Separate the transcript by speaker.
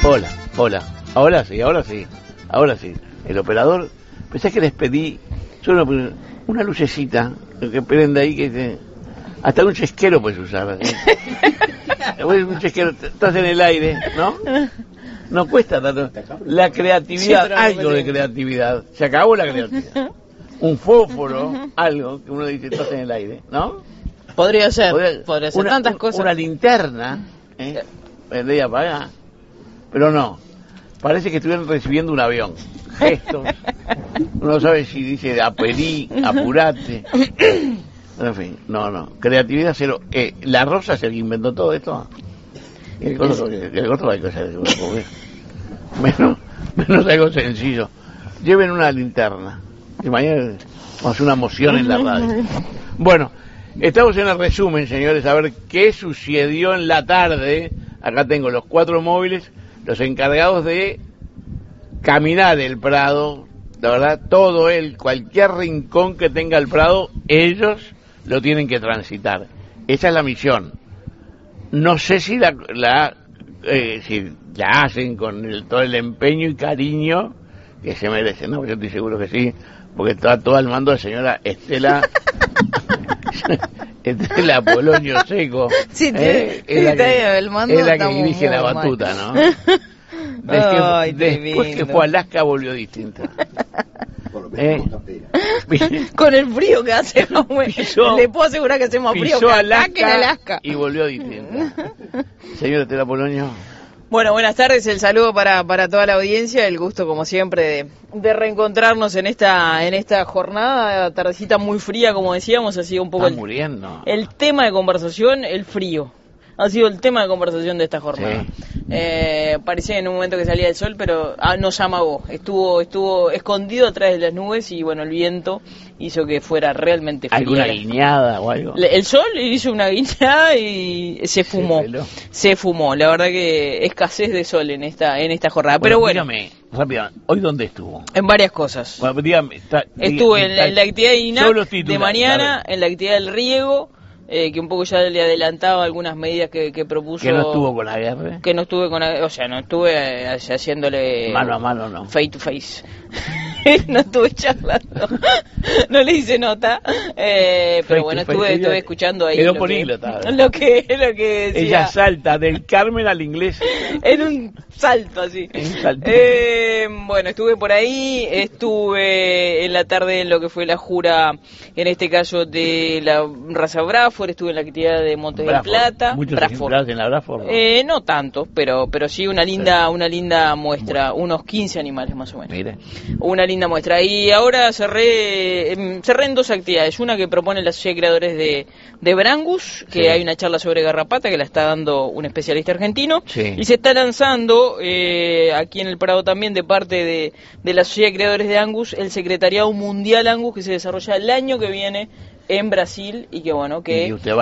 Speaker 1: Hola. Ahora sí. El operador, pensé que les pedí solo una lucecita que prende ahí que hasta un chesquero puedes usar. Un chesquero, estás en el aire, ¿no? No cuesta tanto. La creatividad, sí, algo de creatividad. Se acabó la creatividad. Un fósforo, algo que uno dice, estás en el aire, ¿no?
Speaker 2: Podría ser tantas cosas.
Speaker 1: Una linterna, prende y apaga. Pero no, parece que estuvieran recibiendo un avión. Gestos, uno sabe si dice apení, apurate. En fin, no, creatividad cero. La Rosa se inventó todo esto. El otro hay que hacer menos algo sencillo. Lleven una linterna. Y mañana vamos a hacer una moción en la radio. Bueno, estamos en el resumen, señores, a ver qué sucedió en la tarde. Acá tengo los 4 móviles, los encargados de caminar el Prado, la verdad, cualquier rincón que tenga el Prado, ellos lo tienen que transitar. Esa es la misión. No sé si si la hacen con todo el empeño y cariño que se merecen, ¿no? Yo estoy seguro que sí, porque está todo al mando de señora Estela Polonio Seco.
Speaker 2: Sí, es
Speaker 1: la que dirige la batuta, ¿no? Después que fue a Alaska volvió distinta.
Speaker 2: Con el frío que hace, le puedo asegurar que hace más frío que en Alaska.
Speaker 1: Y volvió distinta. Señora Estela Polonio.
Speaker 2: Bueno, buenas tardes, el saludo para toda la audiencia, el gusto como siempre de reencontrarnos en esta jornada, tardecita muy fría, como decíamos, ha sido un poco el tema de conversación, el frío. Ha sido el tema de conversación de esta jornada. Sí. Parecía en un momento que salía el sol, pero nos amagó. Estuvo escondido atrás de las nubes y bueno, el viento hizo que fuera realmente frío.
Speaker 1: ¿Alguna guiñada o algo?
Speaker 2: El sol hizo una guiñada y se fumó. Se fumó. La verdad que escasez de sol en esta jornada. Pero bueno.
Speaker 1: Dígame, rápido, ¿hoy dónde estuvo?
Speaker 2: En varias cosas.
Speaker 1: Bueno, dígame,
Speaker 2: estuve en la actividad de INAC de mañana, en la actividad del riego. Que un poco ya le adelantaba algunas medidas que propuso.
Speaker 1: ¿Que no estuvo con la guerra?
Speaker 2: Que no estuve o sea, no estuve haciéndole
Speaker 1: mano a mano, no.
Speaker 2: Face to face. No estuve charlando, no le hice nota, pero bueno, estuve escuchando ahí lo que decía.
Speaker 1: Ella salta del Carmen al inglés
Speaker 2: en un salto así. Bueno, estuve por ahí, estuve en la tarde en lo que fue la jura, en este caso de la raza Braford, estuve en la actividad de Montes del Plata.
Speaker 1: ¿Muchos ejemplares en la Braford?
Speaker 2: No tantos, pero sí una linda muestra, unos 15 animales más o menos.
Speaker 1: Mire.
Speaker 2: Una linda muestra. Y ahora cerré en 2 actividades. Una que propone la Sociedad de Creadores de Brangus, que hay una charla sobre garrapata que la está dando un especialista argentino.
Speaker 1: Sí.
Speaker 2: Y se está lanzando aquí en el Prado también de parte de la Sociedad de Creadores de Angus, el Secretariado Mundial Angus, que se desarrolla el año que viene en Brasil y que bueno, que